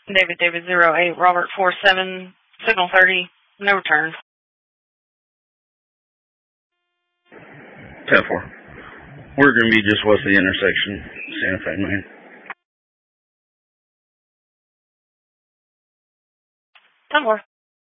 David David 08, Robert 47, signal 30, no return. 10-4. We're going to be just west of the intersection, Santa Fe, Maine. 10-4.